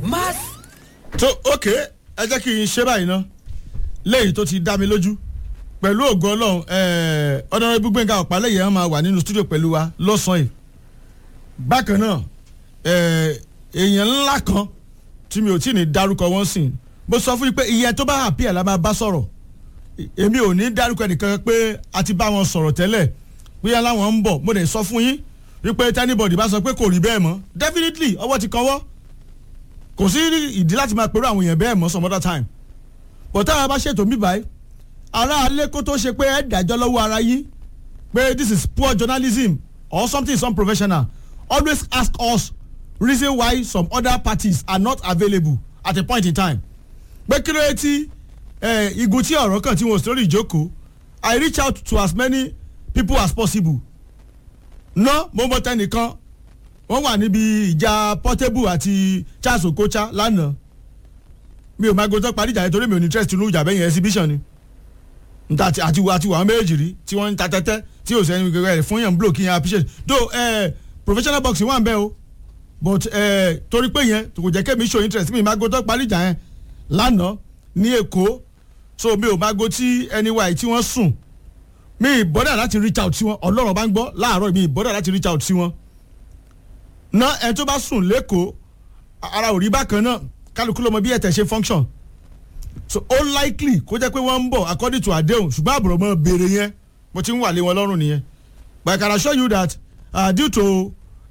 mass. so ok ẹ jẹ́ kí n ṣe báyìí ná léyìí tó ti dá mi lójú pẹ̀lú ògo ọlọ́run Honorable Gbénga Ọ̀pálẹ̀yẹ wọn máa wà nínú studio pẹ̀lú wa lọ́sàn-án yìí bákan náà èèyàn ńlá kan tí mi ò tí ì ní dárúkọ wọn sìn mo sọ fún yín pé iye tó bá happy ẹ̀ la máa bá sọ̀rọ̀ èmi ò ní dárúkọ ẹnìkan pé a ti bá wọn sọ̀rọ̀ tẹ́lẹ̀ bóyá láwọn ń bọ̀ mo lè sọ fún yín wípé tẹ́nibọ̀dì bá sọ pé kò rí bẹ́ẹ̀ mọ́ definitely ọwọ́ ti kanwọ́ kò sí ìdí láti máa pẹ̀lú àwọn èèyàn bẹ́ẹ̀ mọ́ some other time but táwọn bá ṣètò mí báyìí ará alẹ́ kó tó ṣe pé ẹ dájọ́ lọ́wọ́ ara yín pé this is poor journalism or something some professional always ask us reason why some other parties are not available at a point in time pé kí ló yẹ tí igun tí ọ̀rọ̀ kan tí wọ́n sọ lórí ìjókòó I reach out to as many people as possible no mo mọ tẹnìkan wọ́n wà níbi ìjà Portable àti Charles Okocha lánàá mi ò máa gbọ́dọ̀ parí ìjà yẹn torí mi ò ní interest nínú ìjà bẹ́yẹn exhibition ni nta àti wà méjì rí tí wọ́n ń ta tẹ́tẹ́ tí ò sẹ́ni gbẹgbẹ́ fún yàn blow kí yẹn appreciate though professional boxing wà ń bẹ́ o but torí pé yẹn kò jẹ́ kémi show interest mi máa gbọ́dọ̀ parí ìjà yẹn lánàá ní Èkó so mi ò máa go tí anyway tí wọ́n sùn mi ìbọ́dà láti reach out sí wọn Ọlọ́run bá ń gbọ́ láàárọ̀ mi ìbọ́dà láti reach out sí wọn ná ẹni tó bá sùn lẹ́kọ̀ọ́ ara ò rí bákan náà kálukú ló mọ bí ẹ̀tẹ̀ ṣe function so all likely kó jẹ́ pé wọ́n ń bọ̀ according to àdéhùn ṣùgbọ́n àbúrò mọ́ béèrè yẹn mo ti ń wà lé wọn lọ́rùn nìyẹn but I can assure you that due to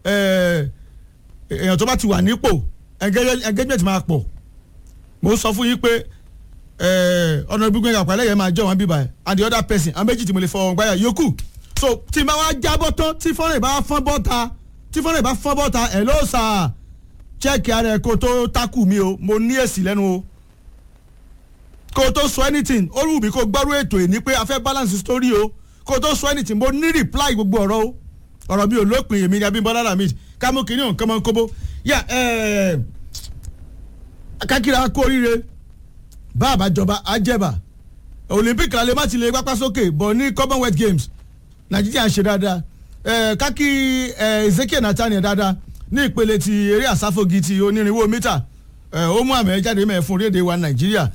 èèyàn tó bá ti wà nípò engagement máa pọ̀ mo sọ fún yín pé Honorable Gbénga Ọ̀pálẹ̀yẹ máa jọ wọn bíbá ẹ̀ and the other person àwọn méjì tí mo lè fọwọ́ gbáyà yòókù so tí n bá wá jábọ́ tán tí fọ́nrán ìbá fọ́n bọ́ta ẹ̀ ló sà chẹ́ẹ̀kì ara ẹ̀ kó tó tákù mi o mo ní èsì lẹ́nu o kó tó sọ anything ó rù mí kó gbọ́rú ètò ìní pé a fẹ́ balance story o kó tó sọ anything mo ní reply gbogbo ọ̀rọ̀ o ọ̀rọ̀ mi ò lópin èmi ni Abímbọ́lá Lamid kámú kìíní òǹkan máa ń kóbó yà kákìrà kó oríire bá àbájọba àjẹbà Olympic lálẹ́ má ti lè pápá sókè bọ̀ ní Commonwealth Games Nàìjíríà ń ṣe dáadáa kákì Ezekiel Nathaniel dáadáa ní ìpele ti eré àsáfògì ti onírìnwó mítà ó mú àmì ẹ̀jáde mẹ́ẹ̀ fún orílẹ̀-èdè wa Nàìjíríà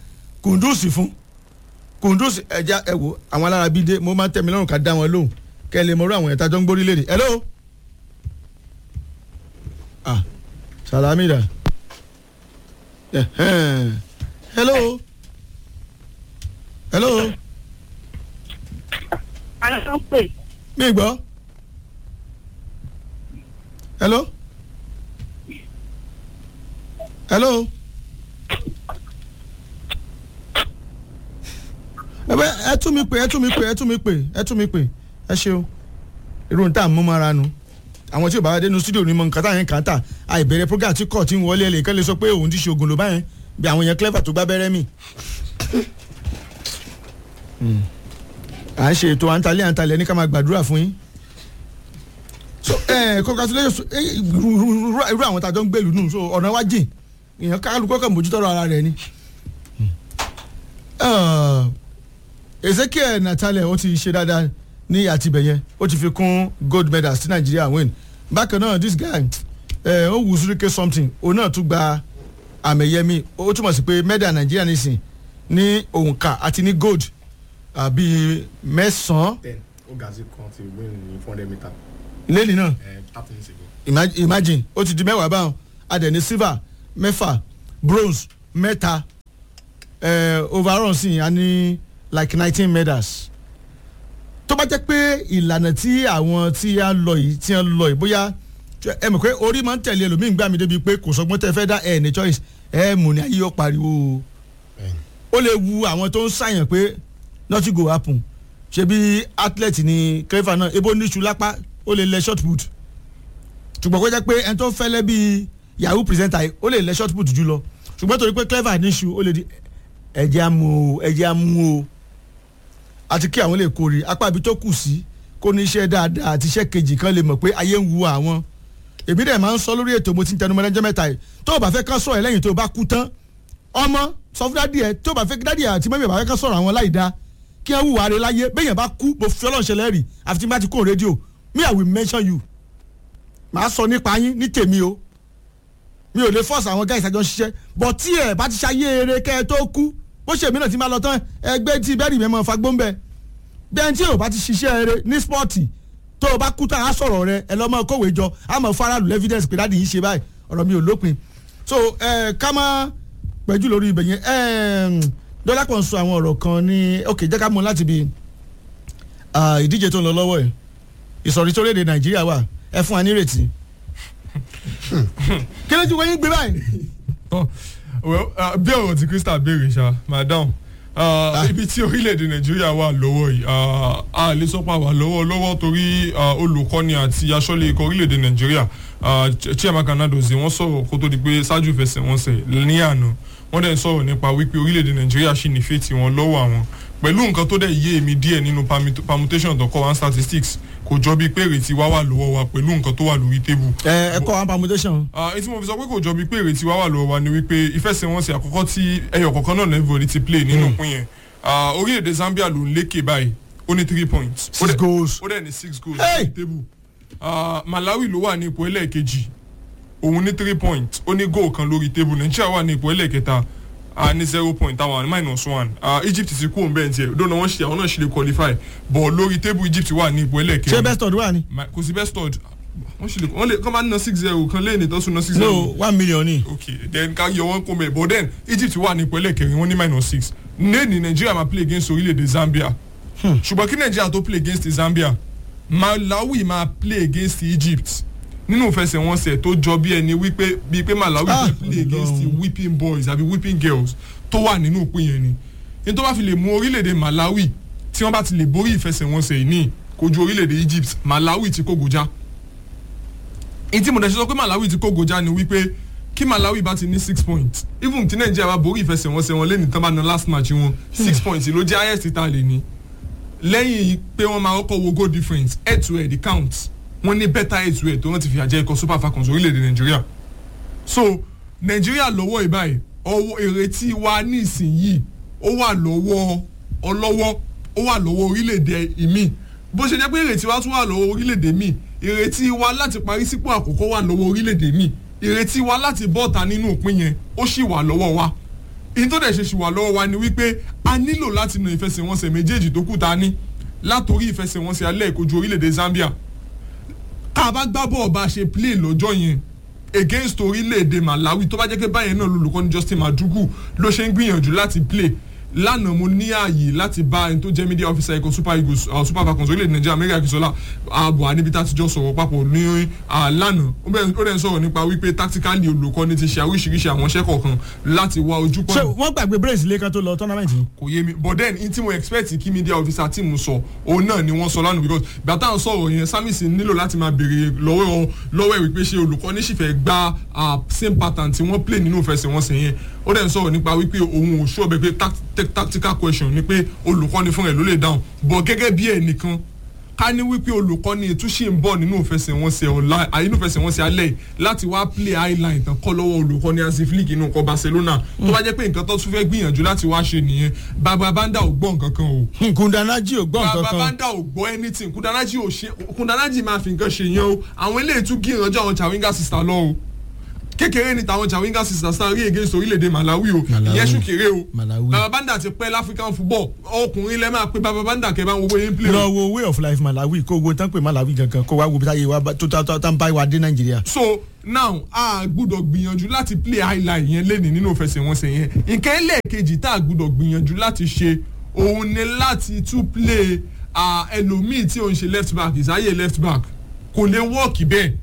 Kùndùsì ẹja ẹ̀wò àwọn alára bíi dé mo máa ń tẹ̀mí lọ́rùn ká dá wọn lóhùn kẹ́ ẹ lè mọ̀rọ̀ àwọn ẹ̀ta jọ ń gbórí léde hello Salamida hello. Aló pè. Mi gbọ́. Hello. Ẹ tún mi pè ẹ ṣeun irun tá à ń mú mọ́ra nu àwọn tí ò bá wá dénú studio ní mọ nǹkan táyẹn kàn tà àìbẹ̀rẹ̀ program tí kò tí ń wọlé ẹlẹ́kẹ́ lè sọ pé òun ti ṣe ògùn ló báyẹn bí àwọn yẹn clever tó gbá bẹ́rẹ́ mi. à ń ṣe ètò àǹtalẹ̀ ní ká máa gbàdúrà fún yín so congratulations irú àwọn tàjọ ń gbèlú nù so ọ̀nà wa jìn èèyàn kálukọ́ kàn mójútó ara rẹ̀ ni. Ezekiel Nathaniel ó ti ṣe dáadáa ní àtibẹ̀yẹn ó ti fi kún gold medals tí Nàìjíríà win bákan náà this guy ó wù Zurike something òun náà tún gba àmẹ̀yẹmí ó túmọ̀ sí pé medal Nàìjíríà nìsín ní òǹkà àti ní gold bíi 10. Ogazi kan ti win ní 400 meter. lẹ́yìn náà 30 minutes ago. imagine ó ti di 10 báwọn adẹ̀ silver 6 bronze 3 overall sí a ní like 19 medals. tó bá jẹ́ pé ìlànà tí àwọn tí a lọ yìí bóyá ẹ mọ̀ pé orí máa ń tẹ̀lé ẹlòmíín gbà mí débi pé kò sọgbọ́n tẹ́ fẹ́ dá ẹ̀ ní choice mú ní ayé yóò pariwo ó lè wu àwọn tó ń ṣàyàn pé nothing go happen ṣe bí athlete ni clever náà ebo níṣu lápá ó lè lẹ short put ṣùgbọ́n kó jẹ́ pé ẹni tó fẹ́lẹ́ bí yahoo presenter ó lè lẹ short put jù lọ ṣùgbọ́n torí pé clever níṣu ó lè di ẹ̀jẹ̀ amú o àti kí àwọn lè kórè apá ibi tó kù sí kó ní iṣẹ́ dáadáa àti iṣẹ́ kejì kan lè mọ̀ pé ayé ń wu àwọn èmi dẹ̀ máa ń sọ lórí ètò mo ti ń tẹnu mọ́ lẹ́jọ́ mẹ́ta yìí tó o bá fẹ́ kán sọ̀rọ̀ ẹ lẹ́yìn tó o bá kú tán ọmọ sọ fún dádì ẹ tó o bá fẹ́ dádì ẹ àti mọ́mí ẹ bá fẹ́ kán sọ̀rọ̀ àwọn láì dáa kí wọ́n wùwà rẹ láyé bẹ́yẹn bá kú mo fi ọlọ́run ṣẹlẹ̀ rì àfi tí n bá ti kó rédíò me I will mention you màá sọ nípa yín ní tèmi o mi ò lè force àwọn guys àjọ ṣiṣẹ́ but tí ẹ bá ti ṣayé eré kẹ́ ẹ tó kú bó ṣe mìíràn ti máa lọ tán ẹgbẹ́ tí bẹ́ẹ̀rì mẹ́mọ́ fagbóńbẹ́ bẹ́ẹ̀ tí ò bá ti ṣiṣẹ́ eré ní spọ́ọ̀tì tó o bá kú tán á sọ̀rọ̀ rẹ ẹ lọ́mọ kówé jọ á mọ̀ faraàlú evidence pé dáàdi yìí ṣe báyìí ọ̀rọ̀ mi ò lópin so ká má pẹ̀jú lórí ibẹ̀ yẹn dọ́là kan sọ àwọn ọ̀rọ̀ kan ní ok jẹ́ ká mọ̀ láti bi ìdíje tó ń lọ lọ́wọ́ ẹ̀ ìsọ̀rí tó léde Nàìjíríà wà ẹ fún wa nírètí kí ló ti wọ́n yín gbé báyìí. bí ọ̀rọ̀ tí Crystal béèrè ṣá madam ibi tí orílẹ̀-èdè Nàìjíríà wà lọ́wọ́ yìí a lè sọ pé a wà lọ́wọ́ torí olùkọ́ni àti aṣọ́lé ikọ̀ orílẹ̀-èdè Nàìjíríà Chiamaka Nnadozie wọ́n sọ̀rọ̀ kó tó di pé ṣáájú ìfẹsẹ̀wọnsẹ̀ ní àná wọ́n dẹ̀ sọ̀rọ̀ nípa wípé orílẹ̀-èdè Nàìjíríà ṣì ní fèètì wọn lọ́wọ́ àwọn pẹ̀lú nǹkan tó dẹ̀ yé èmi díẹ̀ nínú permutation tó kọ́ one statistics kò jọ bíi pé èrètí wa wà lọ́wọ́ wa pẹ̀lú nǹkan tó wà lórí tébù. ẹ kọ́ one permutation. ètí mo fi sọ pé kò jọ bíi pé èrètí wa wà lọ́wọ́ wa ni wípé ìfẹsẹ̀wọnsẹ̀ àkọ́kọ́ tí ẹyọ kọ̀ọ̀kan náà lẹ́vọ̀lì ti play nínú òpin yẹn orílẹ̀-èdè Zambia ló ń lékè báyìí ó ní 3 points. 6 goals. ó dẹ̀ ní 6 goals lórí tébù. Malawi ló wà ní ipò ẹlẹ́ẹ̀kejì òun ní 3 points ó ní goal kan lórí tébù. Nàìjíríà wà ní ipò ẹlẹ́ẹ̀kẹta ní 0 point àwọn -1 Egypt ti kú òun bẹ́ẹ̀ tiẹ̀ dóná wọ́n ṣe àwọn náà ṣe lè qualify but lórí tébù Egypt wà ní ipò ẹlẹ́ẹ̀kejì. ṣé best odd wà ní. kò sí best odd wọ́n lè kọ́ máa ń ná 6-0 kan lẹ́yìn tó sún ná 6-0. no 1 million ni. okay then ká yọ wọn kó mẹ́ but then Egypt wà ní ipò ẹlẹ́ẹ̀kẹrin wọ́n ní -6 ní Nàìjíríà máa play against orílẹ̀-èdè Zambia ṣùgbọ́n kí Nàìjíríà tó play against Zambia Malawi máa play against Egypt nínú ìfẹsẹ̀wọnsẹ̀ tó jọ bí ẹni wípé bíi pé Malawi fẹ́ play against the whipping boys àbí whipping girls tó wà nínú òpin yẹn ni ní tó bá fi lè mú orílẹ̀-èdè Malawi tí wọ́n bá ti lè borí ìfẹsẹ̀wọnsẹ̀ yìí ní kojú orílẹ̀-èdè Egypt Malawi ti kó gojá ní tí mo dẹ̀ ṣe sọ pé Malawi ti kó gojá ni wípé kí Malawi bá ti ní 6 points even tí Nàìjíríà bá borí ìfẹsẹ̀wọnsẹ̀ wọn lẹ́ni tán bá na last match wọn 6 points ló jẹ́ highest tá a lè ní lẹ́yìn pé wọ́n máa kọ́kọ́ wo goal difference head to head count wọ́n ní better head to head tó wọ́n ti fi àjẹ́ ikọ̀ Super Falcons orílẹ̀-èdè Nàìjíríà so Nàìjíríà lọ́wọ́ ìbáyìí ọwọ́ ìrètí wa ní ìsinyìí ó wà lọ́wọ́ ọlọ́wọ́ ó wà lọ́wọ́ orílẹ̀-èdè ìmí bó ṣe jẹ́ pé ìrètí wa tún wà lọ́wọ́ orílẹ̀-èdè míì ìrètí wa láti parí sípò àkọ́kọ́ wà lọ́wọ́ orílẹ̀-èdè míì ìrètí wa láti bọ́ta nínú òpin yẹn ó sì wà lọ́wọ́ wa ìyẹn tó dẹ̀ ṣe sì wà lọ́wọ́ wa ni wípé a nílò láti na ìfẹsẹ̀wọnsẹ̀ méjèèjì tó kù ta ní látòrí ìfẹsẹ̀wọnsẹ̀ alẹ́ ìkojú orílẹ̀-èdè Zambia tá a bá gbá bọ́ọ̀ bá a ṣe play lọ́jọ́ yẹn against orílẹ̀-èdè Malawi tó bá jẹ́ pé báyẹn náà lolùkọ́ni Justin Madugu ló ṣe ń gbìyànjú láti play lánàá mo ní ààyè láti bá ẹni tó jẹ́ media officer ikọ̀ Super Eagles Super Falcons orílẹ̀-èdè Nàìjíríà Amẹ́ríkà Akínsọ́lá ààbò níbi tá a ti jọ sọ̀rọ̀ papọ̀ ní lánàá ó dẹ̀ ń sọ̀rọ̀ nípa wípé tactically olùkọ́ni ti ṣe oríṣiríṣi àwọn iṣẹ́ kọ̀ọ̀kan láti wá ojú pọ̀. ṣé wọ́n gbàgbé brace lẹ́kan tó lọ tournament yìí. kò yé mi but then in tí mo expect kí media officer tí mo sọ òun náà ni wọ́n sọ lánàá because gbàtà ń sọ̀rọ̀ yẹn Samis nílò láti máa béèrè lọ́wọ́ ẹ̀ wípé ṣé olùkọ́ni sì fẹ́ gba same pattern tí wọ́n play nínú ìfẹsẹ̀wọnsẹ̀ yẹn ó dẹ̀ ń sọ̀rọ̀ nípa wípé òun ò ṣọ́ bẹ́ẹ̀ pé tactical question ni pé olùkọ́ni fún ẹ̀ ló lè dáhùn but gẹ́gẹ́ bí ẹnìkan ká ní wípé olùkọ́ni ìtúnṣe ń bọ̀ nínú ìfẹsẹ̀wọnsẹ̀ alẹ́ láti wá play highline tán kọ́ lọ́wọ́ olùkọ́ni Hansi Flick inú ọkọ̀ Barcelona tó bá jẹ́ pé nǹkan tó tún fẹ́ gbìyànjú láti wá ṣe nìyẹn Baba Banda ò gbọ́ nǹkan kan o. Kundanaji ò gbọ́ nǹkan kan. Baba Banda ò gbọ́ anything Kundanaji máa fi nǹkan ṣe yẹn o àwọn eléyìí tún gí ìrànjọ́ àwọn Chawinga sister lọ o kékeré ni tàwọn Chawinga sisters náà rí against orílẹ̀-èdè Malawi o ìyẹn ṣùkèrè o Baba Banda ti pẹ́ l'African football ọkùnrin lẹ́ máa pé Baba Banda kẹ́ bá ń wo bóyá ń play. lọ wo way of life Malawi kó wo tán pé Malawi gangan kó wá wo bí táyé wa tó tán bá wa dé Nàìjíríà. so now a gbúdọ̀ gbìyànjú láti play highlight yẹn lẹ́nìí nínú ìfẹsẹ̀wọnsẹ̀ yẹn nǹkan ẹlẹ́ẹ̀kejì tá a gbúdọ̀ gbìyànjú láti ṣe òun ni láti tún play ẹlòmíì tí òun ṣe left back ìsáyè left back kò lè wọ́ọ̀kì bẹ́ẹ̀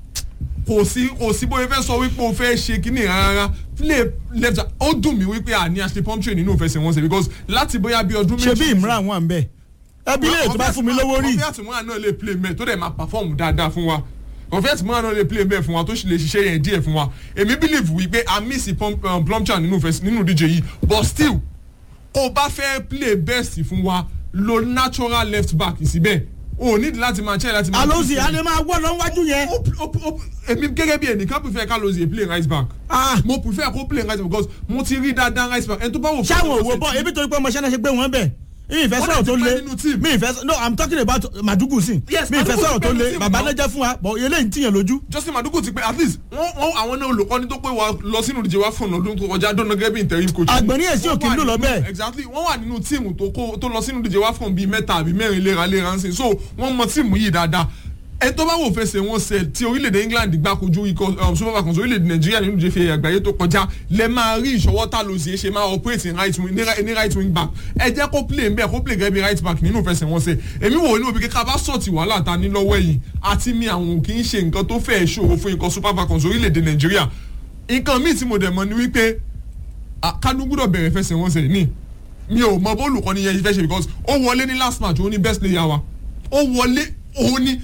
kò sí bóyá fẹ́ sọ wípé o fẹ́ ṣe kíní rárá play left ó dùn mí wípé àní Ashley Pumphrey nínú ìfẹsẹ̀wọnsẹ̀ because láti bóyá bí ọdún méjì. ṣe bí Imran wà ń bẹ ẹbí lè tó bá fún mi lówó rí. ọ̀fẹ́ àtìmọ́ra náà lè play mẹ́ẹ̀ tó dẹ̀ máa perform dáadáa fún wa ọ̀fẹ́ àtìmọ́ra náà lè play mẹ́ẹ̀ fún wa tó sì lè ṣiṣẹ́ yẹn díẹ̀ fún wa èmi believe wípé a miss Pumphrey nínú díje yìí but still kó o bá fẹ́ play best fún wa lo natural left back síbẹ̀ o need láti máa check láti máa. Alozie a lè máa wọ́ lọ́wájú yẹn. èmi gẹ́gẹ́ bí ẹnìkan prefer ká Alozie play right back. mo prefer kó play right back because mo ti rí dáadáa right back ẹni tó bá wò. ṣáwọn òwò bọ ebi torí pé ọmọ ṣẹ́ná ṣe gbé wọn bẹ̀ mi ìfẹ́ sọ̀rọ̀ tó lé mi ìfẹ́ no I'm talking about Madugu sin mi ìfẹ́ sọ̀rọ̀ tó lé bàbá lẹ́jẹ́ fún wa bọ̀ eléyìí tíyàn lójú. Justin Madugu ti pé at least wọ́n àwọn náà olùkọ́ni tó pé wà lọ sínú ìdíje wá fún ọdún tó kọjá dọ́nà gẹ́gẹ́ bí interim coach. àgbọ̀nrín èsì òkè ń lò lọ bẹ́ẹ̀. exactly wọ́n wà nínú tíìmù tó lọ sínú ìdíje wá fún bíi 3 àbí 4 léraléra ń sìn so wọ́n mọ tíìmù yìí dáadáa ẹ tó bá wò fẹsẹ̀ wọn ṣe tí orílẹ̀-èdè England gbà kojú ikọ̀ Super Falcons orílẹ̀-èdè Nàìjíríà nínú ìjẹ́fẹ̀ àgbáyé tó kọjá lẹ máa rí ìṣọwọ́ tá ló ṣe máa operate ní right wing back ẹ jẹ́ kó play ń bẹ́ẹ̀ kó play gẹ́gẹ́ bí right back nínú fẹsẹ̀ wọn ṣe èmi wò ní òbí kíkà bá sọ̀tì wàhálà ta ní lọ́wọ́ yìí àti mi àwọn kì í ṣe nǹkan tó fẹ́ ṣòro fún ikọ̀ Super Falcons orílẹ̀-èdè Nàìjíríà nǹkan míì tí mo dẹ̀ mọ̀ ni wípé Kanu gbọ́dọ̀ bẹ̀rẹ̀ fẹsẹ̀ wọn ṣe ní mi ò mọ bọ́ọ̀lù kan ní yẹn fẹ́ ṣe because ó wọlé ní last match òun ní best player wa ó wọlé òun ní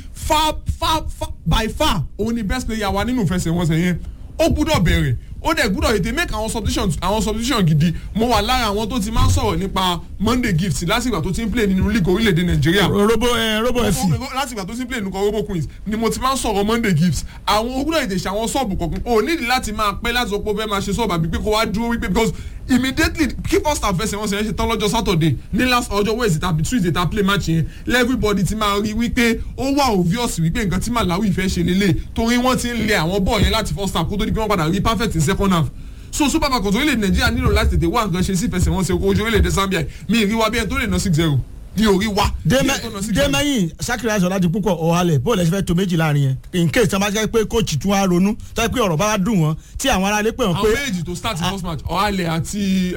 by far òun ni best player wa nínú ìfẹsẹ̀wọnsẹ̀ yẹn ó gbúdọ̀ bẹ̀rẹ̀ ó dẹ̀ gbúdọ̀ ètè make àwọn substitution gidi mo wà lára àwọn tó ti máa ń sọ̀rọ̀ nípa Monday Gift lásìgbà tó ti ń play nínú league orílẹ̀-èdè Nàìjíríà robo FC lásìgbà tó ti ń play nínú Robo Queens ni mo ti máa ń sọ̀rọ̀ Monday Gift àwọn ó gbúdọ̀ ètè ṣe àwọn sọ́ọ̀bù kọ̀ọ̀kan ò nídìí láti máa pẹ́ láti sọ pé ó fẹ́ máa ṣe sọ́ọ̀bù àbí pé kó wá dúró wípé because immediately kí first half fẹsẹ̀ wọn ṣe tán lọ́jọ́ Saturday ní last ọjọ́ Wednesday tàbí Tuesday ta play match yẹn everybody ti máa rí wípé ó wà obvious wípé nǹkan tí Malawi fẹ́ ṣe lélẹ̀ torí wọ́n ti ń lé àwọn bọ́ọ̀ yẹn láti first half kó tó di pé wọ́n padà rí perfect in second half so Super Falcons orílẹ̀-èdè Nàìjíríà nílò láti tètè wá nǹkan ṣe sí fẹsẹ̀ wọn ṣe ojú orílẹ̀-èdè Zambia mi rí wa bí ẹni tó lè ná 6-0 ní orí wa. dèmẹ́yìn Sakiri Aisha láti púpọ̀ ọ̀hálẹ̀ bóòlù ẹ̀ṣẹ̀ fẹ́ tó méjì láàrin yẹn in case tí wọ́n bá jẹ́ pé kóòtù tún wá ronú tó yẹ pé ọ̀rọ̀ bá wá dùn wọ́n tí àwọn aráalé pè wọ́n pé. àwọn méjì tó start first match ọ̀hálẹ̀ àti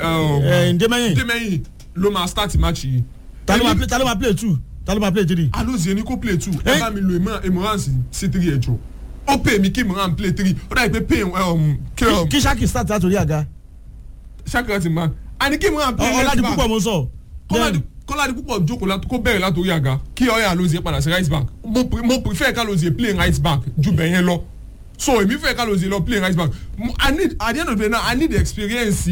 dèmẹ́yìn ló máa start match yìí. ta ló máa play 2 ta ló máa play 3. alóòsì ẹni kó play 2 ẹ bá mi lo Emoran sí 3 ẹjọ ó pè mí kí Emoran play 3 ó dàbí pé kí Saki start látòrí àga. Saki láti máa àní kí Emoran play left back Ọládì púpọ̀ mo sọ. Kọ́ládì púpọ̀ jókòó kó bẹ̀rẹ̀ látòrí àga kí ọ̀yà Alóòsì padà sí right back mo prefer ká Alóòsì play right back ju bẹ̀yẹn lọ so èmi fẹ́ ká Alóòsì lọ play right back I need at the end of the day now I need the experience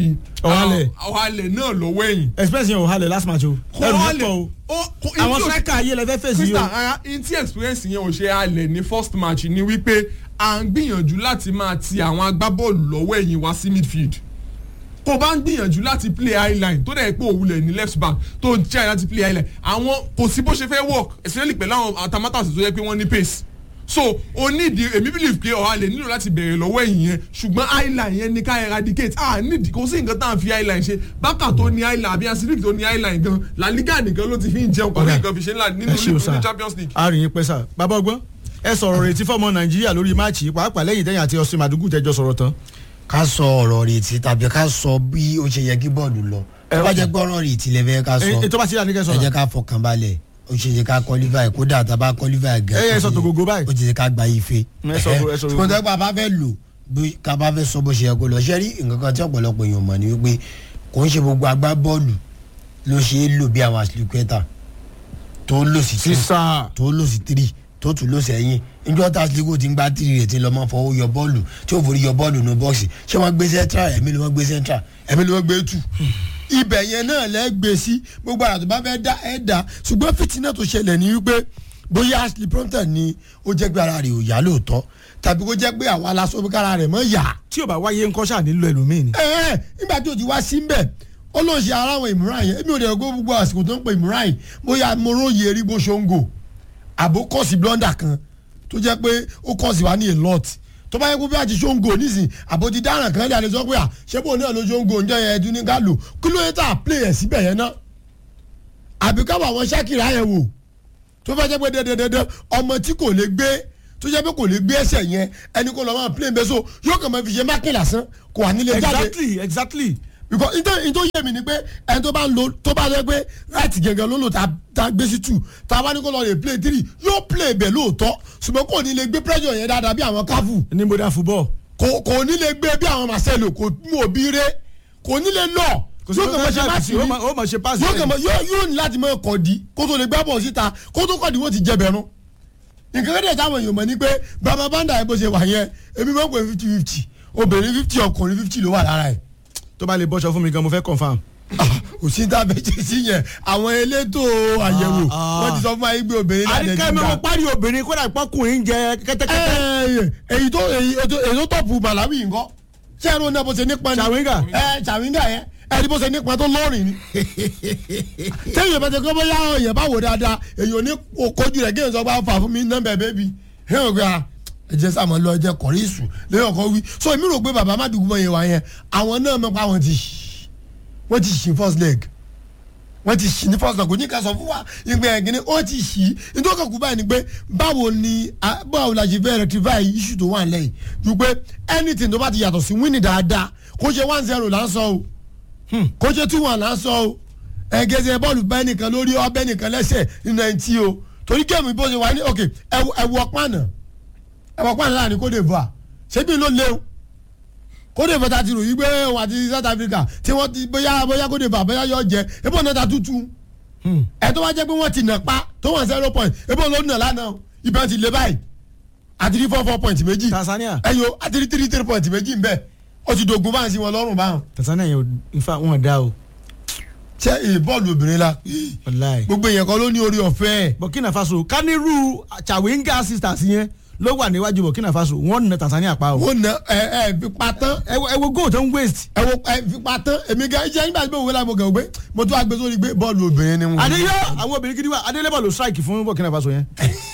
ọ̀hálẹ̀ náà lọ́wọ́ ẹ̀yìn. experience yẹn ọ̀hálẹ̀ last match o ẹ̀rù o àwọn striker ayé lẹ fẹ́ fèsì o. Krista tí experience yẹn ò ṣe halẹ̀ ní first match ni wípé à ń gbìyànjú láti máa ti àwọn agbábọ́ọ̀lù lọ́wọ́ ẹ̀yìn wá sí midfield kò bá ń gbìyànjú láti play high line tó dẹ̀ pé òwúlẹ̀ ní left back tó ń jẹ́ láti play high line àwọn kò sí bó ṣe fẹ́ work especially pẹ̀lú àwọn atamátàsí tó yẹ pé wọ́n ní pace so o need èmi believe pé ọ̀hálẹ̀ nílò láti bẹ̀rẹ̀ lọ́wọ́ ẹ̀yìn yẹn ṣùgbọ́n high line yẹn ní ká eradicate need kò sí nǹkan tá à ń fi high line ṣe bákà tó ní high line àbí asidik tó ní high line gan La Liga nìkan ló ti fi ń jẹun kò ní nǹkan fi ṣe ńlá nínú Champions League. a rìn yín pẹ́ sà bàbá ọgbọ́n ẹ sọ̀rọ̀ retí fọ́mọ Nàìjíríà lórí máàcì pàápàá lẹ́yìn tẹ́yìn àti Austin Madugu tẹ́jọ́ sọ̀rọ̀ tán. ká sọ ọ̀rọ̀ retí tàbí ká sọ bí ó ṣe yẹ kí bọ́ọ̀lù lọ tó bá jẹ́ pé ọ̀rọ̀ retí lẹ́fẹ̀ẹ́ ká sọ ètò bá ti rà ní kẹsàn-án ẹ jẹ́ ká fọkàn balẹ̀ ó ṣe yẹ ká qualify kódà tá a bá qualify gan ẹ sọ tó gbogbo báyìí ó ti yẹ ká gba ife kó tó bá a fẹ́ lò bí ká bá fẹ́ sọ bó ṣe yẹ kó lọ ṣe rí nǹkan kan tí ọ̀pọ̀lọpọ̀ èèyàn mọ̀ ni wípé kò ń ṣe gbogbo agbá bọ́ọ̀lù ló ṣe é lò bí àwọn àṣìlùkẹ́ta tó lò sí 2 tó lò sí 3 tó tún ló sẹ́yìn níjọ́ tá a ti kó ti ń gbá 3 rẹ̀ tí lọ́ mọ́ fọwọ́ yọ bọ́ọ̀lù tí ó forí yọ bọ́ọ̀lù ní bọ́ọ̀sì ṣé wọ́n gbé central ẹ̀mí ló wọ́n gbé central ẹ̀mí ló wọ́n gbé 2 ibẹ̀ yẹn náà lẹ́gbẹ̀ẹ́ sí gbogbo àrà tó bá fẹ́ dá ẹ̀ dá ṣùgbọ́n fìtínà tó ṣẹlẹ̀ ní wípé bóyá Ashley Prompton ni ó jẹ́ pé ara rẹ̀ ò yá lóòótọ́ tàbí kó jẹ́ pé àwa aláṣọ bí kára rẹ̀ mọ́ yá. tí ò bá wáyé ńkọ́ ṣáà nílò ẹlòmíì ni. nígbà tí o ti wá sí mbẹ̀ ó lóun ṣe ara àwọn Imran yẹn èmi ò dẹ̀ gbọ́ gbogbo àsìkò tó ń pe Imran yìí bóyá moróye erigbó ṣongo àbó kọ́ọ̀sì blọ́ndà kan tó jẹ́ pé ó kọ́ọ̀sì wá ní a lot tó bá yẹ kó bí a ti ṣongo nísìn àbó ti dáràn kan jáde sọ pé à ṣé bò náà ló ṣongo ǹjẹ́ yẹn ẹdun ní gálò kí ló yẹ tá a play ẹ̀ síbẹ̀ yẹn náà àbí káwọn àwọn Sakiri yẹn wò tó fẹ́ jẹ́ pé dandandandan ọmọ tí kò lè gbé tó jẹ́ pé kò lè gbé ẹsẹ̀ yẹn ẹni kò lọ́ máa play bẹ́ẹ̀ so yóò kàn máa fi ṣe mákè lásán kò wà nílé jáde. exactly because ìtò yé mi ni pé ẹni tó bá ń lo tó bá lọ pé láti gẹ́gẹ́ ló lò tá a gbé sí 2 tá a bá ní kó lọ lè play 3 yóò play bẹ̀ lóòótọ́ ṣùgbọ́n kò ní lè gbé pressure yẹn dáadáa bí àwọn káfù. ní modern football. kò ní lè gbé bí àwọn Marcelo kò mú òbí rẹ kò ní lè lọ yóò kàn máa ṣe páàsì rí yóò ní láti máa kọ̀ di kó tó lè gbá bọ̀ síta kó tó kọ̀ di wọ́n ti jẹ bẹ̀rù. nǹkan kẹ́tẹ̀ táwọn èèyàn mọ̀ ni pé bàbá banda ẹ̀ bó ṣe wà yẹn èmi máa ń pè 50-50 obìnrin 50 ọkùnrin 50 ló wà lára ẹ̀. tó bá lè bọ́ṣọ fún mi gan mo fẹ́ confam. kò sí tá a fẹ́ ṣe sí yẹn àwọn elétò àyẹ̀wò wọ́n ti sọ fún wa yín pé obìnrin náà lè àríkẹ́ mi mo parí obìnrin kódà ìpọ́kùnrin jẹ kẹ́tẹ́kẹ́tẹ́. èyí tó tọ̀pù Malawi nǹkan ṣé ẹ̀rọ náà bó ṣe nípa ni Chawinga Chawinga yẹn ẹni bó ṣe nípa tó lọ́rìn ni téèyàn bá ti kọ́ bóyá èèyàn bá wò dáadáa èèyàn ní kojú rẹ̀ kéèyàn sọ pé fà fún mi nọ́mbà bẹ́ẹ̀bì èèyàn gbé ẹ̀jẹ̀ sàmọ́ lọ ẹ̀jẹ̀ kọ̀rí ìsù lẹ́yìn ọkọ̀ wí so èmi rò pé bàbá Mádùgú yẹn wà yẹn àwọn náà mọ̀ pé àwọn wọ́n ti ṣì first leg wọ́n ti ṣì ní first leg kò ní ká sọ fún wa ìgbẹ́ ẹ̀gínní wọ́n ti ṣì nítorí kò kú báyìí ni pé báwo la ṣe fẹ́ rectify issue tó wà lẹ́yìn ju pé anything tó bá ti yàtọ̀ sí winning dáadáa kó ṣe 1-0 là ń sọ o kó ṣe 2-1 là ń sọ o ẹ̀gẹ́sẹ̀ bọ́ọ̀lù bẹ́ẹ̀ nìkan lórí ọbẹ̀ nìkan lẹ́sẹ̀ nínú ẹ̀ ń tí o torí géèmù bó ṣe wà ní ok ẹ̀wù ọ̀pánà láàrin Côte d'Ivoire ṣébí ló léwu Côte d'Ivoire ta ti ròyìn pé òun àti South Africa tí wọ́n ti bóyá Côte d'Ivoire bóyá yọ jẹ ebó náà ta tútù ẹ̀ tó wá jẹ́ pé wọ́n ti nà pa tó wọ́n 0 point ebó ló nà lánàá ibẹ̀ ti lé báyìí àti rí 4 point méjì Tanzania ẹ̀yọ́ àti rí 3 point méjì ń bẹ̀ ó ti dogun báyìí sí wọn lọ́rùn báwọn. Tanzania yẹn nfa wọn da o. ṣé bọ́ọ̀lù obìnrin la gbogbo èèyàn kan ló ní orí ọ̀fẹ́. Burkina Faso kaniru Chawinga sisters yẹn ló wà níwájú Burkina Faso wọ́n na Tanzania pa o. wọ́n na fipá tán. ẹ wo goal tó ń waste. fipá tán èmi gan iṣẹ́ nígbà tí mo wọlé àmọ́ gẹ̀wé mo tún wá gbé sórí gbé bọ́ọ̀lù obìnrin ni wọn. adéyọ àwọn obìnrin gidi wa adélébọ̀ ló strike fún Burkina Faso yẹn.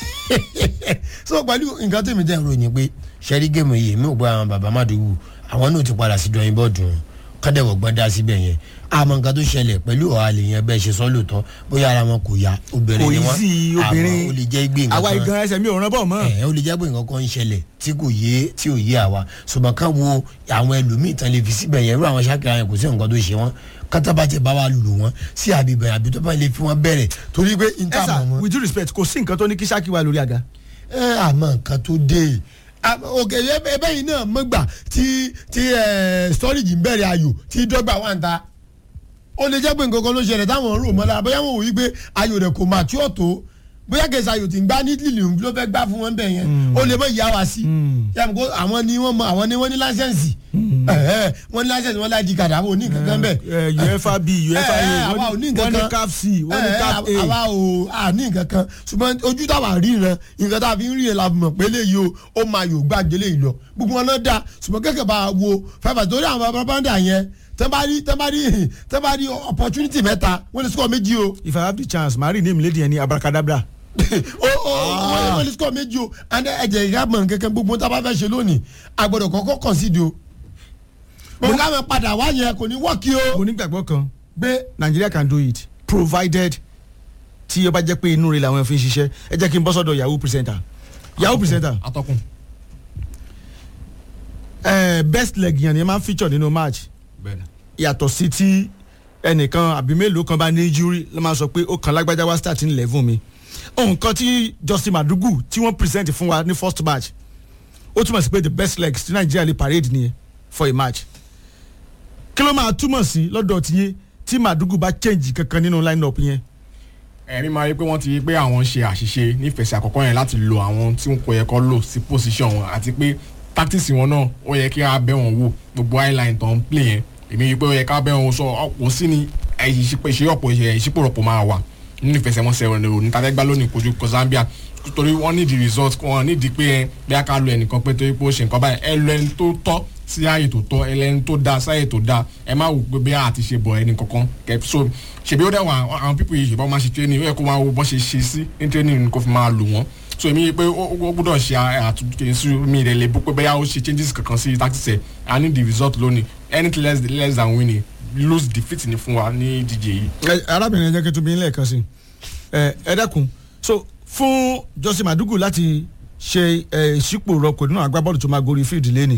so pẹ̀lú nǹkan tó mi jẹ́ ìròyìn pé ṣẹ́rí géèmù yìí mi ò gbọ́ àwọn bàbá Mádùgú àwọn náà ti padà sí dọ̀yìn bọ́ọ̀dù kọ́dẹ̀wọ̀ gbọ́n dá síbẹ̀ yẹn àmọ́ nǹkan tó ṣẹlẹ̀ pẹ̀lú ọ̀hálẹ̀ yẹn bẹ́ẹ̀ ṣe sọ lóòótọ́ bóyá ara wọn kò ya obìnrin ni wọ́n àmọ́ ó lè jẹ́ gbé nǹkan kan àwa ìgan ẹsẹ̀ mi ò rán bọ̀ mọ́. ó lè jẹ́ gbé nǹkan kan ń ṣẹlẹ̀ tí ò yé àwa ṣùgbọ́n ká wo àwọn ẹlòmíì tán lè fi síbẹ̀ yẹn irú àwọn Ṣakira yẹn kò sí nǹkan tó ṣe wọ́n kátàbàjẹ́ bá wa lù wọ́n sí àbíbẹ̀ àbí tó bá lè fi wọ́n bẹ̀rẹ̀ torí pé ẹ with due respect kò sí nǹkan tó ní kí Ṣakí wà lórí àga. àmọ́ nǹkan tó dé òkè ẹbẹ yìí náà mọ̀gbà tí storage ń bẹ̀rẹ̀ ayò tí dọ́gba wà ń ta ó lè jẹ́ pé nǹkan kan ló ṣẹlẹ̀ táwọn rò mọ́lá bóyá wọn ò wí pé ayò rẹ̀ kò máa tí ò tó bóyá kẹsà ayò tí ń gbá ní lílì ló fẹ́ gbá fún wọn bẹ̀ yẹn ó lè mọ̀ ìyá wa sí àwọn ni wọ́n ní láṣẹ́ǹsì wọ́n ní láṣẹ́ǹsì wọ́n láti kàdà àwọn oní nǹkan kan bẹ̀. UEFA B UEFA A wọ́n ní CAF C wọ́n ní CAF A. àwa ò ní nǹkan kan ṣùgbọ́n ojú táwa ríran nǹkan tá a fi ń ríran la mọ̀ pé léyìí ó máa yò gbàgbé léyìí lọ gbogbo wọn náà dá ṣùgbọ́n kẹ́kẹ́ bá wo fẹ́fà torí àwọn bàbá yẹn tẹ́bárí opportunity mẹ́ta wọ́n lè score méjì o. if I have the chance màá rí ní ìmìlẹ́dì yẹn ní abracadabra. wọ́n lè score méjì o and ẹ̀jẹ̀ ìyàmọ̀ kẹ̀kẹ́ gbogbo tá a bá fẹ́ ṣe lónìí a gbọ́dọ̀ kọ́kọ́ concede o. mo ká mọ̀ padà wá yẹn kò ní wọ́ọ̀kì o. mo nígbàgbọ́ kan gbé Nigeria can do it provided tí ó bá jẹ́ pé inú rẹ̀ làwọn fi ń ṣiṣẹ́ ẹ jẹ́ kí n bọ́ sọ́dọ̀ yahoo presenter atọ́kùn best leg yẹn ni ẹ máa ń feature nínú match yàtọ̀ sí tí ẹnìkan àbí mélòó kan bá ní injury ló máa sọ pé ó kàn lágbájá wá starting level mi nǹkan tí Justin Madugu tí wọ́n present fún wa ní first match ó túmọ̀ sí pé the best legs tí Nigeria lè parade nìyẹn for a match kí ló máa túmọ̀ sí lọ́dọ̀ tiyín tí Madugu bá change kankan nínú line up yẹn. ẹ̀rí máa rí pé wọ́n ti rí pé àwọn ṣe àṣìṣe nífẹ̀ẹ́sì àkọ́kọ́ yẹn láti lo àwọn tí wọn kò yẹ kó lò sí position wọn àti pé tactics wọn náà ó yẹ kí a bẹ̀ wọ́n wò gbogbo highline tó ń play yẹn èmi rí pé ó yẹ ká bẹ̀ wọ́n sọ ọ̀pọ̀ sí ni ìṣípòrọ̀pọ̀ máa wà nínú ìfẹsẹ̀wọnsẹ̀ rẹ̀ ní tàbí gbá lónìí kojú Zambia torí wọ́n ní the result wọ́n ní di pé bí a ká lo ẹnìkan pé torí pé ó ṣe nǹkan báyìí ẹ lọ ẹni tó tọ́ sí ààyè tó tọ́ ẹ lẹ́ni tó dáa sáàyè tó dáa ẹ má wò pé bí a ti ṣe bọ̀ ẹni kankan so ṣèbí ó dẹ̀ wà àwọn pípọ̀ yìí ṣèbọ̀ máa ṣe training ó yẹ kó máa wo bọ́ ṣe ṣe sí ní training kó fi máa lò wọ́n so èmi pé ó gbọ́dọ̀ ṣe àtúntò sí mi rẹ̀ lè bó pé bẹ́ẹ̀ ó ṣe changes kankan sí tactics ẹ̀ I need the result lónìí anything less than winning lose defeat ni fún wa ní díje yìí. arábìnrin ẹ̀jẹ̀ kẹtù bí ń lẹ́ẹ̀kan sí ẹ dẹ́kun so fún Justin Madugu láti ṣe ìṣípò rọpò nínú agbábọ́ọ̀lù tó máa gorí fíìdì lẹ́nìí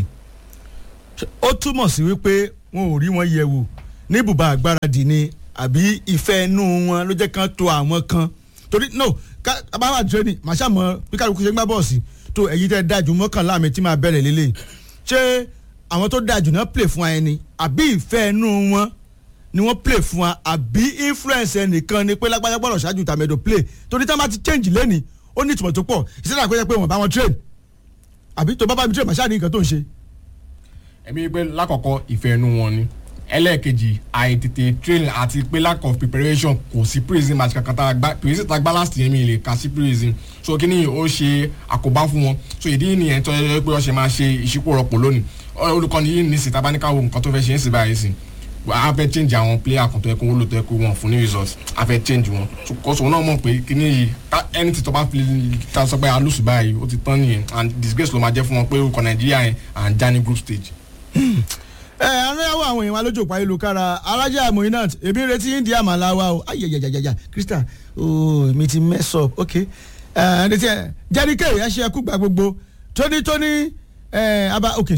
ó túmọ̀ sí wípé wọn ò rí wọn yẹ̀ wò ní ibùba àgbáradì ni àbí ìfẹ́ inú wọn ló jẹ́ kán tó àwọn kan torí no abáwá training màá ṣàmọ́ bí kálukú ṣe ń gbá bọ́ọ̀sì tó ẹ̀yìn tẹ́ dájú mọ́kànlá mi tí máa bẹ̀rẹ̀ lélẹ̀ ṣé àwọn tó dájú náà play fún wa ẹni àbí ìfẹ́ inú wọn ni wọ́n play fún wa àbí influence ẹnìkan ni pé lágbájá gbọ́dọ̀ ṣáájú tàmẹ́dọ̀ play torí tá a máa ti change lẹ́ni ó ní ìtumọ̀ tó pọ̀ ìṣẹ́lẹ̀ àpẹẹrẹ pé wọ́n bá wọn train àbí tó bá bá mi train màá ṣáà ní nǹkan tó ń ṣe. ẹ̀mí pé lákọ̀ọ́kọ́ ìfẹ́ inú wọn ni ẹlẹ́ẹ̀kejì àìtètè train àti pé lack of preparation kò sí prison match kankan tá a gbá prison tá a gbá last year mi lè kà sí prison so kí ni ó ṣe àkóbá fún wọn so ìdí nìyẹn tó yẹ pé ó ṣe máa ṣe ìṣípòrọ̀pọ̀ lónìí olùkọ́ni yìí ní sí tabaníkà wo nǹkan tó fẹ́ ṣe é sì báyìí sí a fẹ́ change àwọn player kan tó yẹ kó wọ́n lò tó yẹ kó wọ́n fún ní result a fẹ́ change wọn kọ́sọ̀ wọn náà mọ̀ pé kíní yìí anything tó bá fi ta sọ pé alóṣù báyìí ó ti tán nìyẹn and disgrace ló máa jẹ́ fún wọn pé orúkọ nàìjíríà yẹn à ń já ní group stage. aráyàwó àwọn èèyàn wa lójú òpá ìlúkára alájà Moinat èmi retí India Malawa o ayẹyẹyẹyẹyẹ Krista mi ti mess up ok jẹ́ríkè ẹ̀ ṣe ẹkú gba gbogbo tóní aba ok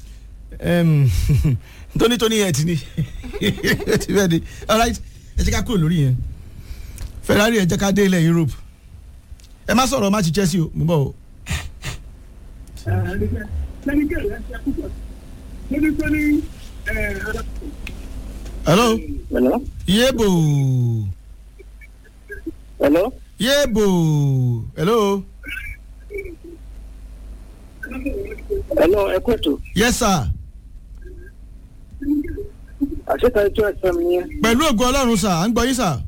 tóní ẹ̀ ti ní ti fẹ́ di alright ẹ jẹ́ ká kúrò lórí yẹn Ferrari ẹ jẹ́ ká dé ilẹ̀ Europe ẹ má sọ̀rọ̀ má ti Chelsea o mo bọ̀ o. Hello. Hello. Yebo. Hello. Yebo. Hello. Hello, Ekweto. Yes sir. Àṣetà ètò ẹ̀sán mi yẹn. Pẹ̀lú ògo Ọlọ́run sir, à ń gbọ́ yín sir.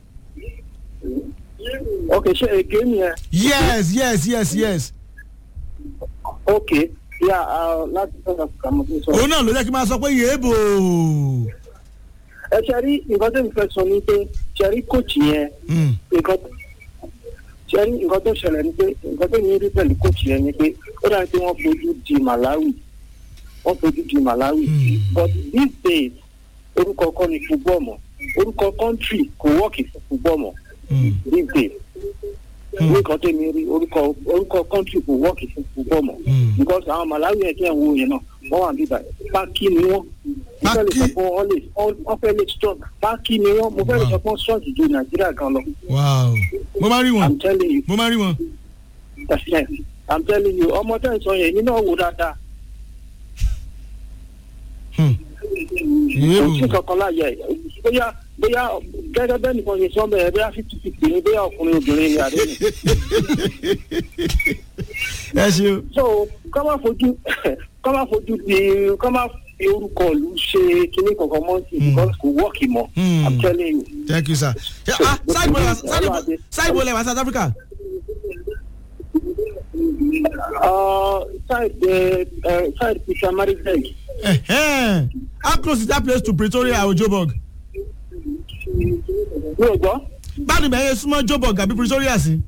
Okay, ṣe èké mi yẹn. Yes. Okay, yeah, láti South Africa mo ti sọ. Òun náà ló jẹ́ kí n máa sọ pé yebo. Ẹ ṣe rí nǹkan tó ń fẹ́ sọ ni pé ṣe rí coach yẹn. Nǹkan tó ṣẹlẹ̀ ni pé nǹkan tó ní rí pẹ̀lú coach yẹn ni pé ó dáa pé wọ́n fojú di Malawi. But these days orúkọ kan ni football mọ́ orúkọ country kò wọ́ọ̀kì fún football mọ́ these days. Nǹkan tó ní rí orúkọ country kò wọ́ọ̀kì fún football mọ́ because àwọn Malawi ẹ̀ kí ẹ̀ wo yẹn náà wọ́n wà níbà pákí ni wọ́n. Wọ́n fẹ́ lè strong pákí ni wọ́n mo fẹ́ lè sọ fún strong ju Nàìjíríà gan lọ. Wow. Mo máa rí wọn. I'm telling you. Mo máa rí wọn. I'm telling you ọmọ tẹ́ ń sọ yẹn nínú ọ̀wọ́ dáadáa. Òtún kankan láàyè bóyá gẹ́gẹ́ bẹ́ẹ̀ nìkan ṣe sọ bẹ́ẹ̀ bóyá 50-50 ni bóyá ọkùnrin obìnrin ni àdéhùn. Ẹ ṣe. So kọ́ máa fi orúkọ ìlú ṣe kinní kankan mọ́ sí because kò wọ́ọ̀kì mọ́. I'm telling you. Thank you sir. Side bowler South Africa. Side Peter Maritzburg. How close is that place to Pretoria or Joburg? Yóò gbọ́. Báwo ni bẹ̀rẹ̀ súnmọ́ Joburg àbí Pretoria sí?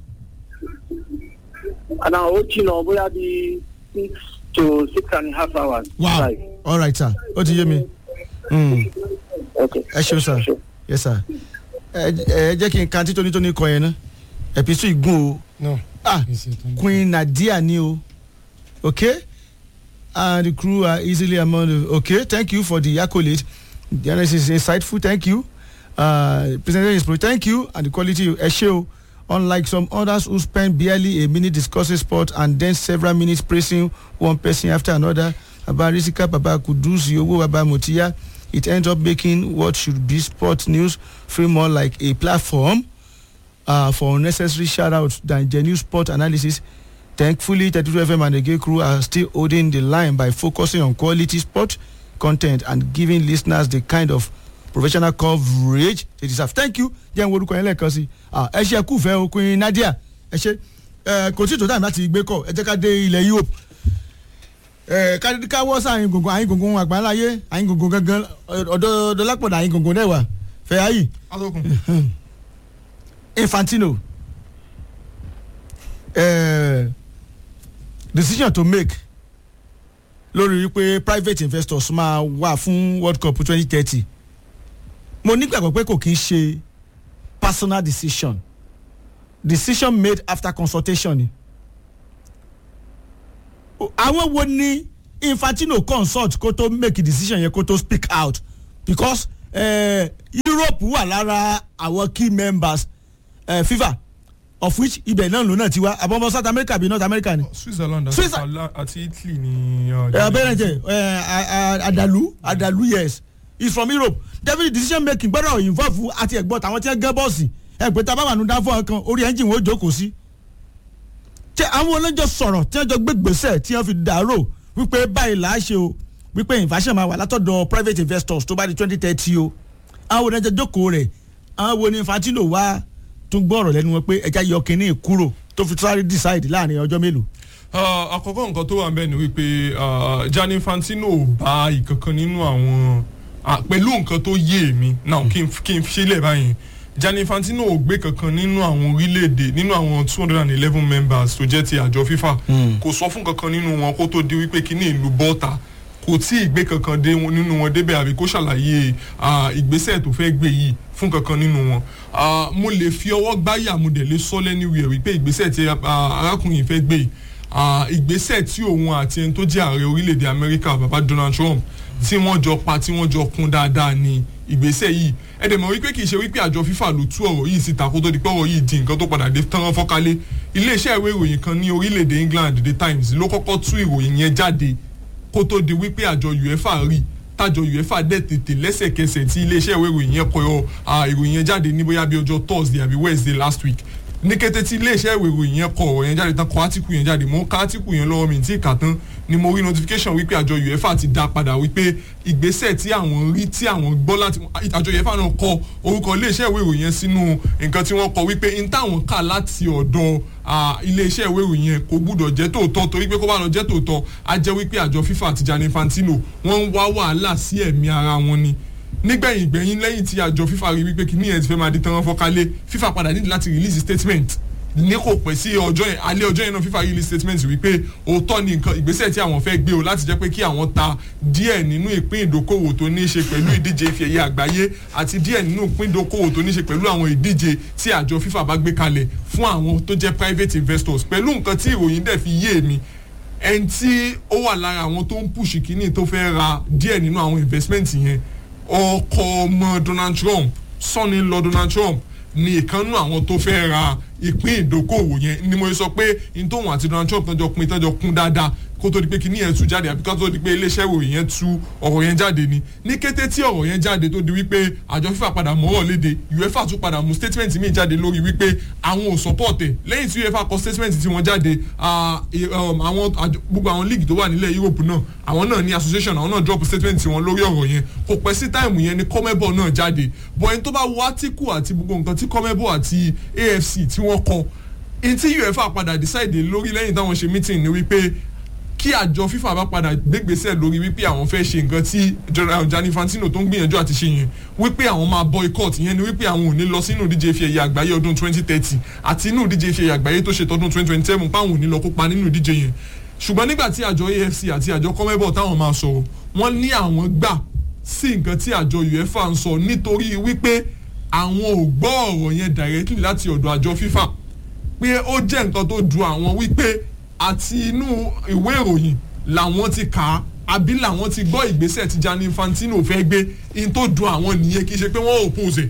Àná ó jìnnà bóyá bí 6 to 6.5 hours. Wow. All right sir. Ó ti yé mi. Okay. Ẹ ṣeun sir. Yes sir. Ẹ jẹ́ kí n kan tí tóní kọ yẹn ná. Ẹ̀písù ìgún o. No. Queen Nadia ni o. Okay? And the crew are easily among the... Okay, thank you for the accolade. The analysis is insightful, thank you. Presentation is pro, thank you. And the quality, Esheo, unlike some others who spend barely a minute discussing sport and then several minutes praising one person after another, Baba Risika, Baba Kudus, Yogo, Baba Motia, it ends up making what should be sport news feel more like a platform for unnecessary shout-outs than genuine sport analysis. Thankfully, 32 FM and the Gay Crew are still holding the line by focusing on quality sport content and giving listeners the kind of professional coverage they deserve. Thank you. Jẹ́ ìwé orúkọ yẹn lẹ́ẹ̀kan sí. Ẹ ṣe kú fẹ́ okùnrin Nadia. Ẹ ṣe kò tí ì tó dáhùn láti gbé kọ́. Ẹ jẹ́ ká dé ilẹ̀ Europe. Ká wọ́ sí àyìn gòngòn àgbáńláyé àyìn gòngòn gangan ọ̀dọ́ Dọ́lápọ̀dà àyìn gòngòn náà wà. Fẹ́ ayì. Infantino. Decision to make lórí wípé private investors máa wà fún World Cup 2030 mo nígbàgbọ́ pé kò kí ń ṣe personal decision made after consultation ni àwọn wo ni Infantino consult kó tó make decision yẹn kó tó speak out because Europe wà lára àwọn key members FIFA of which ibẹ̀ náà ló náà ti wá àbọ̀mọ̀ South America bí North America ni. Switzerland àti Italy ni. abẹ́rẹ́ jẹ́ Adalu yes he's from Europe definitely decision making gbọ́dọ̀ involve àti ẹ̀gbọ́n tàwọn tí wọ́n gẹ́ bọ́ọ̀sì ẹ̀gbẹ́ tá a bá wà nù dáfọ́ kan orí ẹ́ńjìn wọn ó jókòó sí. tí àwọn olóńjọ sọ̀rọ̀ tí wọ́n jọ gbé gbèsè tí wọ́n fi dàrú wípé báyìí là á ṣe o wípé invasion máa wà látọ̀dọ̀ private investors tó bá di 2030 o àwọn olóńjọ jókòó rẹ̀ àwọn wo ni Infantino wá tún gbọ́rọ̀ lẹ́nu wọn pé ẹja yọ kínní kúrò tó fi try decide láàrin ọjọ́ mélòó. àkọ́kọ́ nǹkan tó wà ń bẹ̀ ni wípé Gianni Infantino ò bá ìkankan nínú àwọn pẹ̀lú nǹkan tó yé mi now kí n fi lẹ̀ báyìí Gianni Infantino ò gbé kankan nínú àwọn orílẹ̀-èdè nínú àwọn 211 members tó jẹ́ ti àjọ FIFA kò sọ fún kankan nínú wọn kó tó di wípé kíní ìlú bọ́ta kò tí ì gbé kankan dé nínú wọn débẹ̀ àbí kó ṣàlàyé ìgbésẹ̀ tó fẹ́ gbé yìí fún kankan nínú wọn mo lè fi ọwọ́ gbáyà mo dẹ̀ lè sọ lẹ́niwìẹ̀ wípé ìgbésẹ̀ tí arákùnrin fẹ́ gbé ìgbésẹ̀ tí òun àti ẹni tó jẹ́ ààrẹ orílẹ̀-èdè Amẹ́ríkà bàbá Donald Trump tí wọ́n jọ pa tí wọ́n jọ kún dáadáa ni ìgbésẹ̀ yìí ẹ̀dẹ̀ mọ̀ wípé kì í ṣe wípé àjọ FIFA ló tú ọ̀rọ̀ yìí síta kó tó di pé ọ̀rọ̀ yìí di nǹkan tó padà dé tán fọ́kálé iléeṣẹ́ ìwé ìròyìn kan ní orílẹ̀-èdè England The Times ló kọ́kọ́ tú ìròyìn yẹn jáde kó tó di wípé àjọ UEFA rí tájọ UEFA dẹ̀ tètè lẹ́sẹ̀kẹsẹ̀ tí iléeṣẹ́ ìwé ìròyìn yẹn kọ ìròyìn yẹn jáde ní bóyá bí ọjọ́ Thursday àbí Wednesday last week ní kété tí iléeṣẹ́ ìwé ìròyìn yẹn kọ ọ̀rọ̀ yẹn jáde tán kọ átíkù yẹn jáde mo ń ka átíkù yẹn lọ́wọ́ mi tí ìkà tán ni mo rí notification wípé àjọ UEFA ti dá padà wípé ìgbésẹ̀ tí àwọn rí tí àwọn gbọ́ láti àjọ UEFA náà kọ orúkọ iléeṣẹ́ ìwé ìròyìn yẹn sínú nǹkan tí wọ́n kọ wípé n táwọn kà láti ọ̀dọ̀ iléeṣẹ́ ìwé ìròyìn yẹn kò gbúdọ̀ jẹ́ tòótọ́ torí pé kó bá lọ jẹ́ tòótọ́ á jẹ́ wípé àjọ FIFA àti Gianni Infantino wọ́n ń wá wàhálà sí ẹ̀mí ara wọn ni nígbẹ̀yìn gbẹ̀yìn lẹ́yìn tí àjọ FIFA rí wípé kí ní ẹ̀ ti fẹ́ máa di tán wọn fọ́kálé FIFA padà nídìí láti release statement ní kò pẹ́ sí ọjọ́ yẹn alẹ́ ọjọ́ yẹn náà FIFA release statement wípé òótọ́ ni nǹkan ìgbésẹ̀ tí àwọn fẹ́ gbé o láti jẹ́ pé kí àwọn ta díẹ̀ nínú ìpín ìdókòwò tó ní í ṣe pẹ̀lú ìdíje ife ẹ̀yẹ àgbáyé àti díẹ̀ nínú ìpín ìdókòwò tó ní í ṣe pẹ̀lú àwọn ìdíje tí àjọ FIFA bá gbé kalẹ̀ fún àwọn tó jẹ́ private investors pẹ̀lú nǹkan tí ìròyìn dẹ̀ fi yé mi ẹni tí ó wà lára àwọn tó ń push kínní tó fẹ́ ra díẹ̀ nínú àwọn investment yẹn ọkọ ọmọ Donald Trump son-in-law Donald Trump ni ìkànnú àwọn tó fẹ́ ra ìpín ìdókòwò yẹn ni mo sọ pé n tóun àti Donald Trump tọ́jọ́ kún dáadáa kó tó di pé kíní yẹn tú jáde àbí kó tó di pé iléeṣẹ́ ìròyìn yẹn tú ọ̀rọ̀ yẹn jáde ni ní kété tí ọ̀rọ̀ yẹn jáde tó di wípé àjọ FIFA padà mọ́rọ̀ léde UEFA tún padà mú statement míì jáde lórí wípé àwọn ò support ẹ̀ lẹ́yìn tí UEFA kọ statement tí wọ́n jáde gbogbo àwọn league tó wà nílẹ̀ Europe náà àwọn náà ní association àwọn náà drop statement tiwọn lórí ọ̀rọ̀ yẹn kò pẹ́ sí táìmù yẹn ni CONMEBOL náà jáde bọ̀ ẹni tó bá wo article àti gbogbo nǹkan tí CONMEBOL àti AFC tí wọ́n kọ ẹni tí UEFA padà decide lórí lẹ́yìn táwọn ṣe meeting ni wípé kí àjọ FIFA bá padà gbégbèsè lórí wípé àwọn fẹ́ ṣe nǹkan tí Gianni Infantino tó ń gbìyànjú àti ṣe yẹn wípé àwọn máa boycott yẹn ni wípé àwọn ò ní lọ sínú ìdíje ife ẹ̀yẹ àgbáyé ọdún 2030 àti inú ìdíje ife ẹ̀yẹ àgbáyé tó ṣe tọdún 2027 páwọn ò ní lọ kópa nínú ìdíje yẹn ṣùgbọ́n nígbà tí àjọ AFC àti àjọ CONMEBOL táwọn máa sọ̀rọ̀ wọ́n ní àwọn gbà sí nǹkan tí àjọ UEFA ń sọ nítorí wípé àwọn ò gbọ́ ọ̀rọ̀ yẹn directly láti ọ̀dọ̀ àjọ FIFA pé ó jẹ́ nǹkan tó du àwọn wípé àti inú ìwé ìròyìn làwọn ti kà á àbí làwọn ti gbọ́ ìgbésẹ̀ tí Gianni Infantino fẹ́ gbé in tó dùn àwọn nìyẹn kì í ṣe pé wọ́n oppose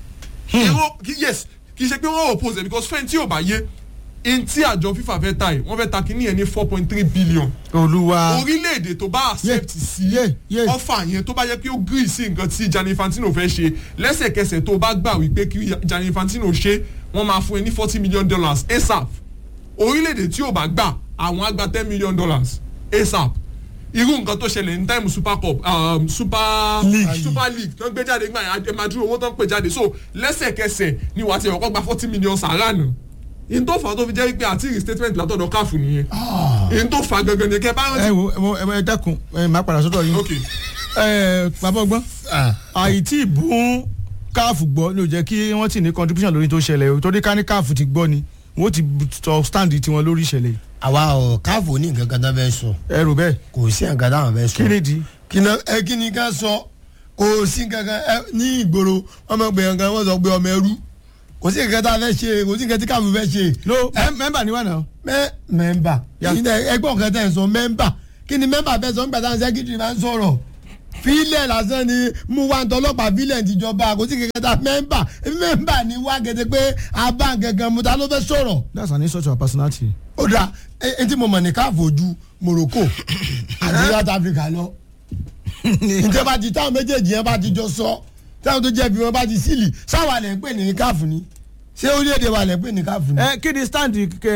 yes kì í ṣe pé wọ́n oppose because fẹ́ni tí ò bá yé in tí àjọ FIFA fẹ́ ta yìí wọ́n fẹ́ ta kíní yẹn ní 4.3 billion. olúwa orílẹ̀-èdè tó bá accept sí ọ̀fà yẹn tó bá yẹ kí ó gree sí nǹkan tí Gianni Infantino fẹ́ ṣe lẹ́sẹ̀kẹsẹ̀ tó bá gbà wípé kí Gianni Infantino ṣe wọ́n máa fún ẹ ní $40 million ASAP orílẹ̀-èdè tí ò bá gbà àwọn á gba $10 million ASAP irú nǹkan tó ṣẹlẹ̀ ní táìmù Super Cup Super League tó ń gbé jáde nígbà yẹn ẹ máa dúró owó tó ń pè jáde so lẹ́sẹ̀kẹsẹ̀ ni wàá ti ọ̀kọ́ gba $40 million sàrà nù in tó fà á tó fi jẹ́ wípé àti restatement látọ̀dọ̀ káàfù nìyẹn in tó fà á gangan ni kẹ́ bá rántí. ẹ dákun máa padà sọ́dọ̀ yín bàbá ọgbọ́n àìtí ìbún káàfù gbọ́ ló jẹ́ kí wọ́n ti ní contribution lórí tó ṣẹlẹ̀ torí ká ní káàfù ti gbọ́ ni wọ́n ti sọ stand tiwọn lórí ìṣẹ̀lẹ̀. àwa ò káàfù ní nǹkan kan tó fẹ́ sọ. ẹ rò bẹ́ẹ̀. kò sí nǹkan táwọn fẹ́ sọ. kí ni di. kí ni ká sọ kò sí nǹkan kan ní ìgboro ọmọ gbẹ̀yàn kan wọ́n sọ pé ọmọ ẹrú kò sí nǹkan tá a fẹ́ ṣe kò sí nǹkan tí káàfù fẹ́ ṣe. no mẹ́mbà ni wà náà. mẹ́mbà ẹgbọ́n kan tẹ̀ sọ mẹ́mbà kí ni mẹ́mbà fẹ́ sọ nígbà táwọn sẹ́kítírì máa ń sọ̀rọ̀ fílẹ̀ lásán ni mú wa ń tọlọ́pàá fílẹ̀ tìjọba kò sí kẹ̀kẹ́ ta mẹ́mbà ni wá gẹ́gẹ́ pé abá gẹ́gẹ́ mu ta ló fẹ́ sọ̀rọ̀. that's an insult to our personality. ó dà etí mo mọ̀ ní káàfó ju Morocco àti South Africa lọ. ǹjẹ́ bá ti táwọn méjèèjì yẹn bá ti jọ sọ táwọn tó jẹ́ bí wọ́n bá ti sílì sáwà lẹ̀ ń pè ní káàfù ni ṣé orílẹ̀-èdè wa lẹ̀ ń pè ní káàfù ni. kí ni stand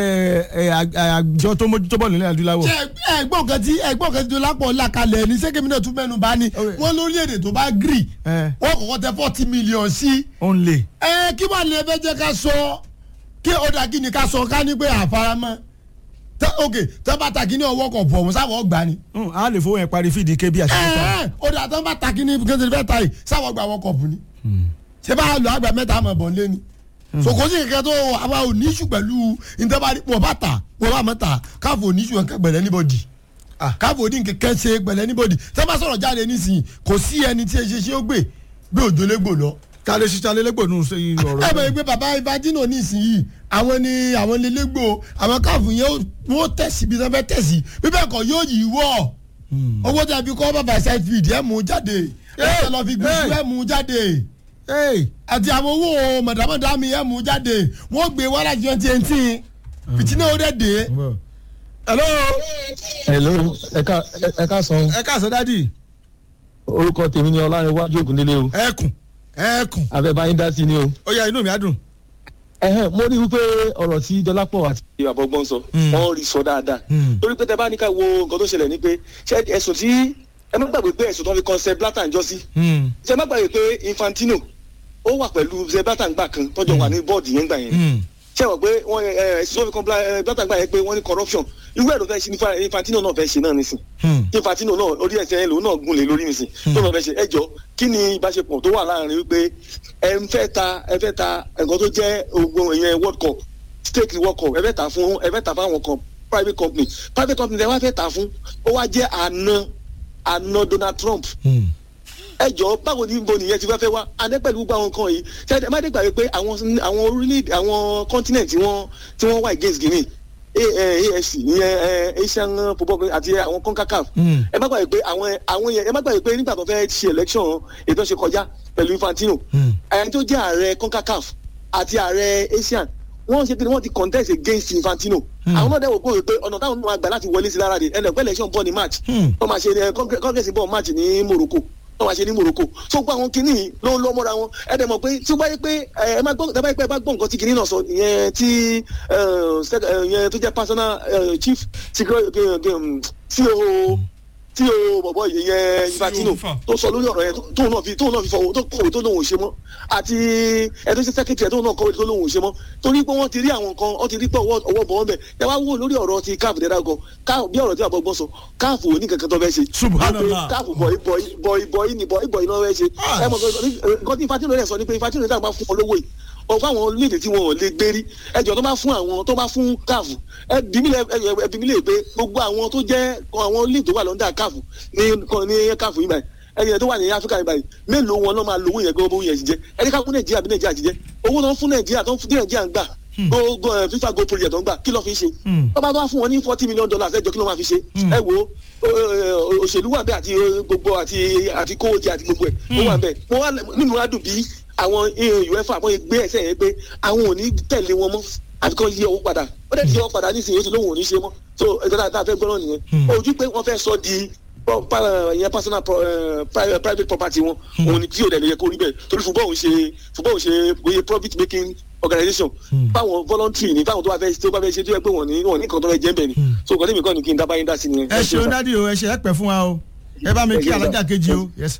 àjọ tó mójútó bọ́ọ̀lù nílẹ̀ adúláwọ̀. ẹgbọ́n kan tí tó lápọ̀ làkàlẹ̀ ní sẹ́kẹ̀mí náà tún mẹ́nu bá ní wọ́n lórílẹ̀-èdè tó bá gírì wọ́n kọ́kọ́ tẹ $40 million sí. only. kí wàá lè fẹ́ jẹ́ ká sọ kí ọ̀dà kí ni ká sọ ká ní pé àfaramọ́ ok tọ́ bá ta kí ní ọwọ́ kọ̀ fọ̀ sáwọ́ gbà ni. a lè fowó yẹn parí fídí kébí àṣìṣe. ó dà tọ́ bá ta kí ní gẹ́gẹ́ fẹ́ ta yìí sáwọ́ gbà wọ́n kọ̀ fún ni. ṣé bá a lọ àgbà mẹ́ta àmọ̀ bọ̀ lé ni. sokosi kẹkẹ tó àwa ò ní ìṣù pẹ̀lú ìtẹ́bàrí wọ́n bá ta wọ́n bá mọ̀ ta káfọ́ ní ìṣù ẹ̀ka gbẹ̀lẹ́ níbọ̀dì káfọ́ ní kẹ̀kẹ́ ṣe gbẹ̀lẹ́ níbọ̀dì tẹ́ bá sọ̀rọ̀ jáde nísìnyí kò sí ẹni tí ẹ ṣe ó gbé òjò légbò lọ. kálẹ̀ ṣiṣẹ́ alẹ́lẹ́gbò nù sí ọ̀rọ̀. ẹ bẹ̀rẹ̀ pé bàbá Infantino nísìnyí àwọn lélégbò àwọn káfọ́ yẹn wọ́n tẹ̀sí bí wọ́n fẹ́ tẹ̀sí bí bẹ́ẹ̀ kọ́ yóò yí wọ́ owó tẹ̀ fi kọ́ bàbá side feed ẹ̀ mú jáde ẹ̀ lọ́ fi gbèsè ẹ̀ mú jáde àti àwọn owó mọ̀dàmọ́dà mi ẹ̀ mú jáde wọ́n gbé wàhálà 2018 fìtínà ó dẹ̀ dé. hello ẹ ká sọ dádì. orúkọ tèmi ni ọlárẹ̀wájú ògúndélé o. ẹkùn. abẹ́báyín dá sí ni o. ó yá inú mi á dùn. mo rí wípé ọ̀rọ̀ tí dọ́lápọ̀ àti àbọ̀gbọ́n sọ wọ́n rí sọ dáadáa torí pé tẹ bá ní ká wo nǹkan tó ṣẹlẹ̀ ní pé ṣé ẹ̀sùn tí ẹ má gbàgbé pé ẹ̀sùn tó fi kan Sepp Blatter jọ sí ṣé ẹ má gbàgbé pé Infantino ó wà pẹ̀lú Sepp Blatter gbà kan tọ́jọ́ wà ní bọ́ọ̀dù yẹn gbà yẹn ṣé wọ́n pé wọ́n ẹ̀sùn tó fi kan Blatter gbà yẹn pé wọ́n ní corruption irú ẹ̀rọ fẹ́ ṣe ní Infantino náà fẹ́ ṣe náà nísìn Infantino náà orí ẹsẹ̀ ẹ̀ lòun náà gùn lé lórí nísìn tó náà fẹ́ ṣe ẹjọ́ kí ni ìbáṣepọ̀ tó wà láàrin wípé ẹ fẹ́ ta nǹkan tó jẹ́ ogun ìyẹn World Cup stake World Cup ẹ fẹ́ ta fún àwọn kan private company ẹ wá fẹ́ ta fún ó wá jẹ́ àna Donald Trump ẹjọ́ báwo ni ibo nìyẹn ti fẹ́ wá adé pẹ̀lú gbogbo àwọn nǹkan yìí ṣe ẹ má dé gbàgbé pé àwọn orílẹ̀-èdè àwọn continent tí wọ́n wà against Guinea AFC ìyẹn Asian Football àti àwọn CONCACAF ẹ má gbàgbé pé àwọn yẹn ẹ má gbàgbé pé nígbà tó fẹ́ ṣe election ètò ṣe kọjá pẹ̀lú Infantino ẹni tó jẹ́ ààrẹ CONCACAF àti ààrẹ Asian wọ́n ṣe pé wọ́n ti contest against Infantino àwọn náà dẹ́wọ̀ pé ọ̀nà táwọn náà gbà láti wọlé sí lára rẹ̀ ẹnlẹ̀ election bọ́ ní March wọ́n máa ṣe congress bọ́ March ní Morocco wọ́n máa ṣe ní Morocco so gbọ́ àwọn kinní ló ń lọ́ mọ́ra wọn ẹ dẹ̀ mọ̀ pé tí ó bá yẹ pé ẹ má gbọ́ dábàá yẹ pé ẹ bá gbọ́ nǹkan tí kinní náà sọ ìyẹn tí ìyẹn tó jẹ́ personal chief security CEO tí o bọ̀bọ̀ ìyẹn Infantino tó sọ lórí ọ̀rọ̀ yẹn tóun náà fi fọwọ́ tó kọ̀wé tó lóun ò ṣe mọ́ àti ẹni tó ṣe sẹ́kẹ̀tì ẹ̀ tóun náà kọ̀wé tó lóun ò ṣe mọ́ torí pé wọ́n ti rí àwọn nǹkan wọ́n ti rí pé ọwọ́ bọ̀ wọ́n bẹ̀ ẹ wá wò lórí ọ̀rọ̀ ti káàfù dẹ́dá gan bí ọ̀rọ̀ tí a bọ̀ gbọ́ sọ káàfù ò ní kankan tó fẹ́ ṣe káàfù bọ̀ì náà fẹ́ ṣe ẹ mọ̀ nǹkan tí Infantino rẹ̀ sọ ni pé Infantino rẹ̀ bá fún ọ lówó yìí ọ̀fọ̀ àwọn orílẹ̀-èdè tí wọn ò lè gbérí ẹjọ́ tó bá fún káàfù ẹbí mi lè pé gbogbo àwọn tó jẹ́ àwọn orílẹ̀-èdè tó wà lọ́ndà káàfù ní káàfù yìí báyìí ẹni tó wà ní Áfíríkà yìí báyìí mélòó wọn náà máa lo owó yẹn gbọ́ owó yẹn ti jẹ́ ẹni ká fún Nàìjíríà bí Nàìjíríà ti jẹ́ owó náà fún Nàìjíríà tó ń fún Nàìjíríà ń gbà FIFA Gold project tó ń gbà kí ló fi ṣe tó bá fún wọn ní $40 million ẹjọ́ kí ló máa fi ṣe ẹ wo òṣèlú wà bẹ́ẹ̀ àti gbogbo àti kówójẹ àti gbogbo ẹ̀ ó wà bẹ́ẹ̀ mo wá nínú adùn bí àwọn UEFA àwọn gbé ẹsẹ̀ yẹn pé àwọn ò ní tẹ̀lé wọn mọ́ àfi kàn yí owó padà ó dẹ̀ ti yí owó padà nísìnyí ó ti lóhùn ò ní ṣe mọ́ so ẹgbẹ́ tá a fẹ́ gbọ́dọ̀ nìyẹn ojú pé wọ́n fẹ́ sọ di ìyẹn personal private property wọn òun ni tí ò dẹ̀ lè yẹ kó rí bẹ́ẹ̀ torí football ò ṣe oye profit making organisation fáwọn voluntary ni fáwọn tó bá fẹ́ ṣe tó yẹ pé wọ́n ní kan tó fẹ́ jẹ́ bẹ́ẹ̀ ni so nǹkan tí mi kàn ní kí n dábàá yín dá sí nìyẹn. ẹ ṣeun dádì o ẹ ṣe ẹ pẹ́ fún wa o ẹ bá mi kí alájà kejì o yes.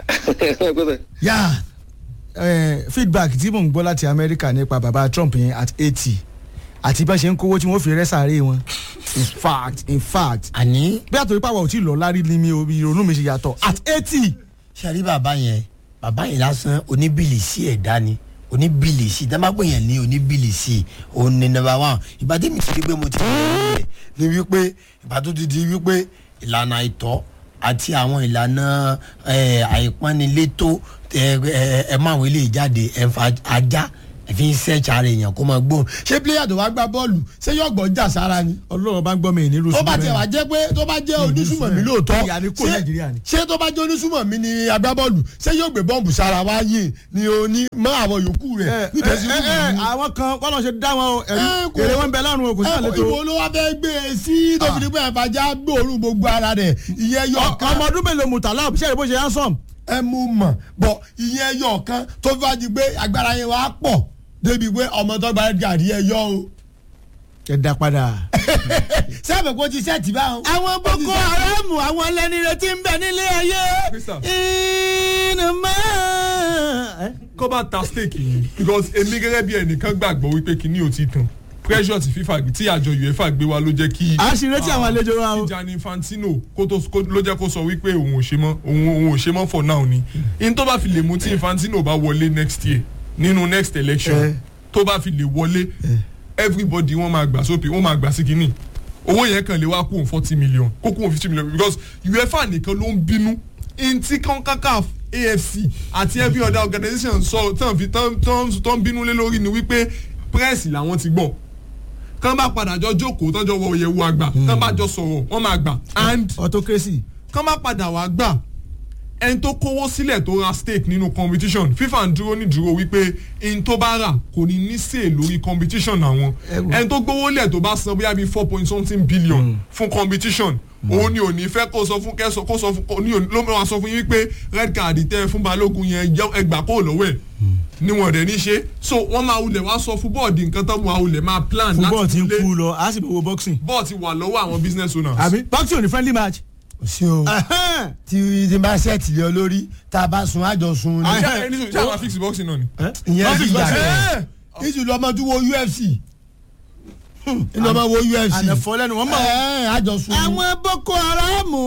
yà feedback tí mò ń gbọ́ láti Amẹ́ríkà nípa bàbá Trump yẹn at 80 àti bá ṣe ń kówó tí wọ́n fi rẹ́sàárè wọn in fact àní. bí àtòrí pàwọ̀ ò tí ì lọ lárí ni mi ìrònú mi ṣe yàtọ̀ at 80. ṣàrí bàbá yẹn lásán oníbìlìsì ẹ̀dá ni oníbìlìsì dábàgbọ́ yẹn ní oníbìlìsì òun ní number one ìgbà tí mi ti di pé mo ti rí rẹ̀ ni wípé ìgbà tó ti di wípé ìlànà àìtọ́ àti àwọn ìlànà àìpọ́nilétó ẹ máa wọ ilé ìjáde ẹ fa ajá ẹ fi ń sẹ́ẹ̀tì ara èèyàn kó máa gbóhùn ṣé pílẹ̀yà tó wá gbá bọ́ọ̀lù ṣé yóò gbọ́ jà sára ni. Ọlọ́run bá ń gbọ́ mi ní rúṣù. tó bá tiẹ̀ wá jẹ́ pé tó bá jẹ́ onísùmọ̀mí lóòótọ́ ṣé tó bá jẹ́ onísùmọ̀mí ni agbábọ́ọ̀lù ṣé yóò gbé bọ́ọ̀mù sára wá yìí ni oní mọ́ àwọn yòókù rẹ̀ nítorí àwọn kan bọ́lá ṣe dá wọn èrè wọn bẹ lọ́rùn kò sí àlejò. ìwọ ló wá fẹ́ gbé e sí tó fi ní pé ẹ̀fàjà gbòòrùn gbogbo ara rẹ̀ ìyẹn yọ ọ̀kan ọmọ ọdún mélòó Murtala ṣé ìbò ṣe handsome. ẹ mú mọ̀ bọ̀ ìyẹn yọ ọ̀kan tó fi wá di pé agbára yẹn wá pọ̀ débi pé ọmọ tó gba gàrí ẹ yọ o. ẹ dá padà. sẹ́ẹ̀bẹ̀ kó ti sẹ́ẹ̀tì báwọn. àwọn Boko Haram àwọn ẹlẹ́nire tí ń bẹ nílé ayé. kọ́ bá ta stake yìí because èmi gẹ́gẹ́ bí ẹnìkan gbàgbọ́ wípé kìíní ò ti tàn pressure ti FIFA tí àjọ UEFA gbé wa ló jẹ́ kí. a sì retí àwọn àlejò wa o. Gianni Infantino ló jẹ́ kó sọ wípé òun ò ṣe mọ́ for now ni. in tó bá fi lè mú tí Infantino bá wọlé next year nínú next election tó bá fi lè wọlé everybody wọ́n máa gbà sópin wọ́n máa gbà sí kínní owó yẹn kàn lè wá kún 40 million kó kún 50 million because UEFA nìkan ló ń bínú ntí CONCACAF AFC àti every other organisation sọ tán ń bínú lé lórí ni wípé press làwọn ti gbọ́ kán bá padà jọ jókòó tọ́jọ́ wọ òyẹ̀wò àgbà kán bá jọ sọ̀rọ̀ wọ́n máa gbà and autocracy kán bá padà wá gbà ẹni tó kówó sílẹ̀ tó ra stake nínú competition FIFA ń dúró ní dúró wípé ẹni tó bá rà kò ní ní sè lórí competition àwọn ẹni tó gbówó lẹ̀ tó bá san bóyá bíi 4.something billion fún competition òun ni ò ní fẹ́ kó sọ fún kẹ́sọ kó sọ fún ní ló máa sọ fún yín wípé red card tẹ́ fún Balógun yẹn ẹgbà kó lọ́wọ́ ẹ̀ níwọ̀n dẹ̀ ní ṣe so wọ́n máa wulẹ̀ wá sọ fún bọ́ọ̀dì nǹkan tó máa wulẹ̀ máa plan láti fúbọ́ọ̀ ti ń kú lọ a sì bẹ̀ wo boxing. bọ́ọ̀ ti wà lọ́wọ́ àwọn business owners. àbí boxing ò ní friendly match. sí o tí bá ṣẹ́ẹ̀tì lé ọ lórí tá a bá sun àjọ sun ni. ṣé àwọn fix boxing náà ni. ìyẹn fi gbà ẹ́ ìjùlọ ọmọ tó wo UFC ìjùlọ ọmọ wo UFC. ànàfọ́ lẹ́nu wọ́n mọ̀. àjọ sun ni. àwọn Boko Haram